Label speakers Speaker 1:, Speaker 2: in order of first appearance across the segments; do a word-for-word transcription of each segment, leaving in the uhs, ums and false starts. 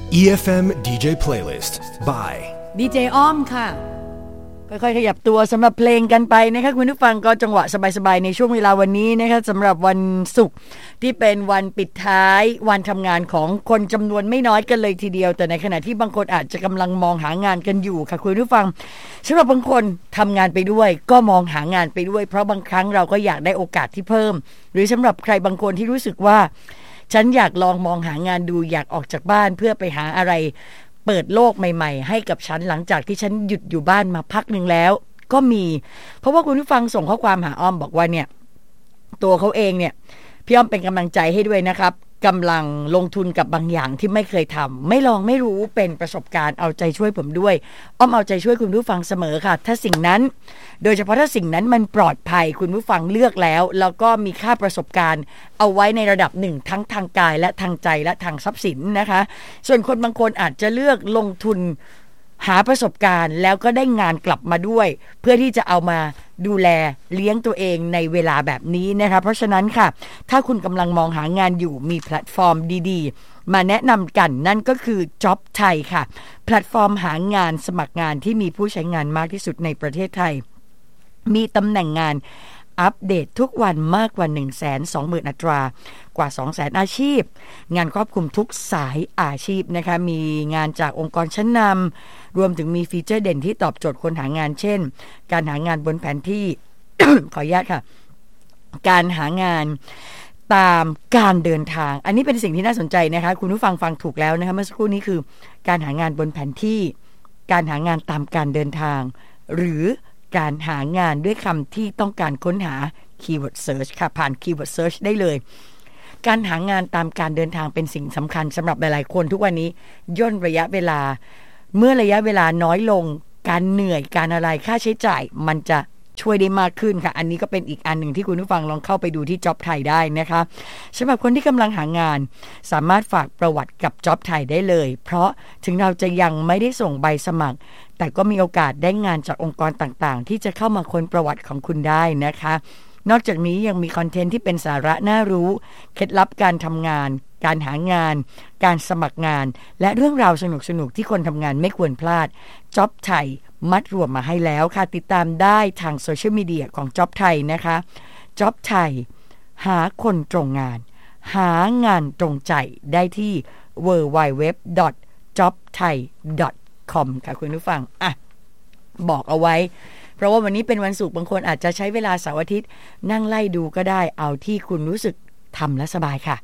Speaker 1: อี เอฟ เอ็ม ดี เจ Playlist by
Speaker 2: ดี เจ อ้อมค่ะค่อยๆขยับตัวสำหรับเพลงกันไปนะคะคุณผู้ฟังก็จังหวะสบายๆในช่วงเวลาวันนี้นะคะสำหรับวันศุกร์ที่เป็นวันปิดท้ายวันทำงานของคนจำนวนไม่น้อยกันเลยทีเดียวแต่ในขณะที่บางคนอาจจะกำลังมองหางานกันอยู่ค่ะคุณผู้ฟังสำหรับบางคนทำงานไปด้วยก็มองหางานไปด้วยเพราะบางครั้งเราก็อยากได้โอกาสที่เพิ่มหรือสำหรับใครบางคนที่รู้สึกว่าฉันอยากลองมองหางานดูอยากออกจากบ้านเพื่อไปหาอะไรเปิดโลกใหม่ๆให้กับฉันหลังจากที่ฉันหยุดอยู่บ้านมาพักหนึ่งแล้วก็มีเพราะว่าคุณผู้ฟังส่งข้อความหาอ้อมบอกว่าเนี่ยตัวเขาเองเนี่ยพี่อ้อมเป็นกำลังใจให้ด้วยนะครับกำลังลงทุนกับบางอย่างที่ไม่เคยทำไม่ลองไม่รู้เป็นประสบการณ์เอาใจช่วยผมด้วยอ้อมเอาใจช่วยคุณผู้ฟังเสมอค่ะถ้าสิ่งนั้นโดยเฉพาะถ้าสิ่งนั้นมันปลอดภัยคุณผู้ฟังเลือกแล้วแล้วก็มีค่าประสบการณ์เอาไว้ในระดับหนึ่งทั้งทางกายและทางใจและทางทรัพย์สินนะคะส่วนคนบางคนอาจจะเลือกลงทุนหาประสบการณ์แล้วก็ได้งานกลับมาด้วยเพื่อที่จะเอามาดูแลเลี้ยงตัวเองในเวลาแบบนี้นะคะเพราะฉะนั้นค่ะถ้าคุณกำลังมองหางานอยู่มีแพลตฟอร์มดีๆมาแนะนำกันนั่นก็คือ Job Thai ค่ะแพลตฟอร์มหางานสมัครงานที่มีผู้ใช้งานมากที่สุดในประเทศไทยมีตำแหน่งงานอัปเดตทุกวันมากกว่า หนึ่งแสนสองหมื่น อัตรากว่า สองแสน อาชีพงานครอบคลุมทุกสายอาชีพนะคะมีงานจากองค์กรชั้นนำรวมถึงมีฟีเจอร์เด่นที่ตอบโจทย์คนหางานเช่นการหางานบนแผนที่ ขออนุญาตค่ะการหางานตามการเดินทางอันนี้เป็นสิ่งที่น่าสนใจนะคะคุณผู้ฟังฟังถูกแล้วนะคะเมื่อสักครู่นี้คือการหางานบนแผนที่การหางานตามการเดินทางหรือการหางานด้วยคำที่ต้องการค้นหา Keyword Search ค่ะผ่าน Keyword Search ได้เลยการหางานตามการเดินทางเป็นสิ่งสำคัญสำหรับหลายๆคนทุกวันนี้ย่นระยะเวลาเมื่อระยะเวลาน้อยลงการเหนื่อยการอะไรค่าใช้จ่ายมันจะช่วยได้มากขึ้นค่ะอันนี้ก็เป็นอีกอันหนึ่งที่คุณผู้ฟังลองเข้าไปดูที่ Job Thai ได้นะคะสำหรับคนที่กำลังหางานสามารถฝากประวัติกับ Job Thai ได้เลยเพราะถึงเราจะยังไม่ได้ส่งใบสมัครแต่ก็มีโอกาสได้งานจากองค์กรต่างๆที่จะเข้ามาค้นประวัติของคุณได้นะคะนอกจากนี้ยังมีคอนเทนต์ที่เป็นสาระน่ารู้เคล็ดลับการทำงานการหางานการสมัครงานและเรื่องราวสนุกๆที่คนทำงานไม่ควรพลาด Job Thai มัดรวมมาให้แล้วค่ะติดตามได้ทางโซเชียลมีเดียของ Job Thai นะคะ Job Thai หาคนตรงงานหางานตรงใจได้ที่ ดับเบิลยู ดับเบิลยู ดับเบิลยู ดอท จ็อบไทย ดอท คอม ค่ะคุณผู้ฟังอ่ะบอกเอาไว้เพราะว่าวันนี้เป็นวันศุกร์บางคนอาจจะใช้เวลาเสาร์อาทิตย์นั่งไล่ดูก็ได้เอาที่คุณรู้สึกทำและสบายค่ะ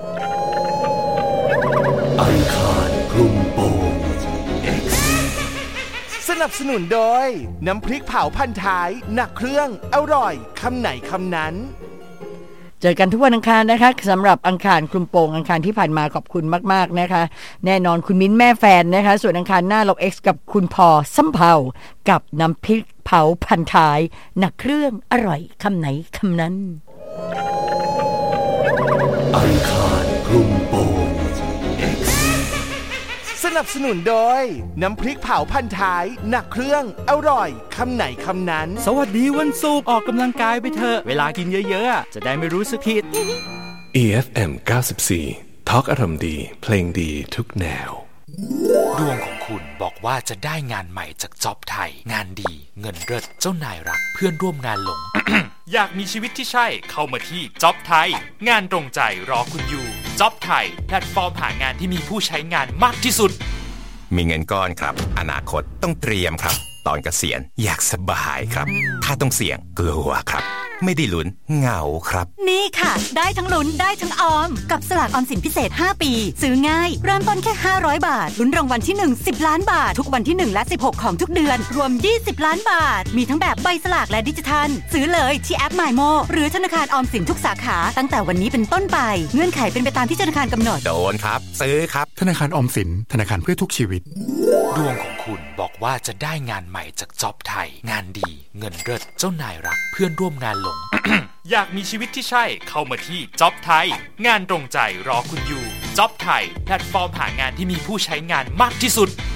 Speaker 1: อังคารคลุมโปง X
Speaker 3: สนับสนุนโดยน้ำพริกเผาพันท้ายหนักเครื่องอร่อยคำไหนคำนั้น
Speaker 2: เจอกันทุกวันอังคารนะคะสำหรับอังคารคลุมโปงอังคารที่ผ่านมาขอบคุณมากๆนะคะแน่นอนคุณมิ้นแม่แฟนนะคะส่วนอังคารหน้าเรา X กับคุณพอซ้ำเผากับน้ำพริกเผาพันท้ายหนักเครื่องอร่อยคำไหนคำนั้น
Speaker 1: อังคารคลุมโปง X
Speaker 3: สนับสนุนโดยน้ำพริกเผาพันท้ายหนักเครื่องอร่อยคำไหนคำนั้น
Speaker 4: สวัสดีวันศุกร์ออกกำลังกายไปเถอะเวลากินเยอะๆจะได้ไม่รู้สึกผิด
Speaker 1: อี เอฟ เอ็ม เก้าสิบสี่ ทอล์กอารมณ์ดีเพลงดีทุกแนว
Speaker 5: ดวงของคุณบอกว่าจะได้งานใหม่จากจ็อบไทยงานดีเงินเลิศเจ้านายรักเพื่อนร่วมงานหลง อยากมีชีวิตที่ใช่เข้ามาที่จ็อบไทยงานตรงใจรอคุณอยู่จ็อบไทยแพลตฟอร์มหางานที่มีผู้ใช้งานมากที่สุด
Speaker 6: มีเงินก้อนครับอนาคตต้องเตรียมครับตอนเกษียณอยากสบายครับถ้าต้องเสี่ยงกลัวครับไม่ได้ลุ้นเหงาครับ
Speaker 7: นี่ค่ะได้ทั้งลุ้นได้ทั้งออมกับสลากออมสินพิเศษห้าปีซื้อง่ายเริ่มต้นแค่ห้าร้อยบาทลุ้นรางวัลที่หนึ่ง สิบล้านบาททุกวันที่หนึ่งและสิบหกของทุกเดือนรวมยี่สิบล้านบาทมีทั้งแบบใบสลากและดิจิทัลซื้อเลยที่แอป MyMo หรือธนาคารออมสินทุกสาขาตั้งแต่วันนี้เป็นต้นไปเงื่อนไขเป็นไปตามที่ธนาคารกำหนด
Speaker 6: โดนครับซื้อครับ
Speaker 8: ธนาคารออมสินธนาคารเพื่อทุกชีวิต
Speaker 5: ดวงของคุณบอกว่าจะได้งานใหม่จากจ็อบไทยงานดีเงินเลิศเจ้านายรักเพื่อนร่วมงานหลง อยากมีชีวิตที่ใช่เข้ามาที่จ็อบไทยงานตรงใจรอคุณอยู่จ็อบไทยแพลตฟอร์มหางานที่มีผู้ใช้งานมากที่สุด